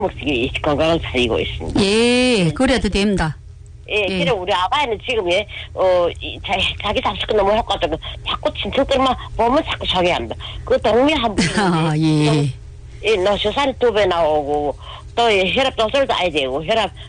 먹기 건강을 살리고 있습니다. 예, 그래도 됩니다. 예, 그래 우리 아바이는 지금 자기 자식은 너무 효과적이고 자꾸 친척들만 보면 자꾸 소개합니다. 그 동네 한 분이 아, 예. 노쇼산 2배 나오고 또 혈압 조절도 아야 되고 혈압